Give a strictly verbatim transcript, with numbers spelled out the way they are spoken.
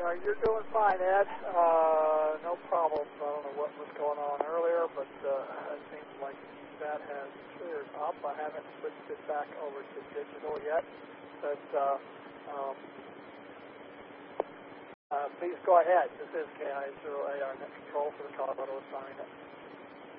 Uh, you're doing fine, Ed. Uh, no problem. I don't know what was going on earlier, but uh, it seems like that has cleared up. I haven't switched it back over to digital yet, but uh, um, uh, please go ahead. This is K I zero eight, our net control for the Colorado assignment.